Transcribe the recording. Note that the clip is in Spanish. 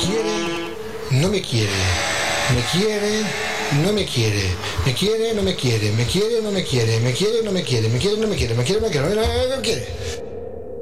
quiere, no me quiere. Me quiere, no me quiere. Me quiere, no me quiere. Me quiere, no me quiere. Me quiere, no me quiere. Me quiere, no me quiere. Me quiere, no me quiere. No me quiere.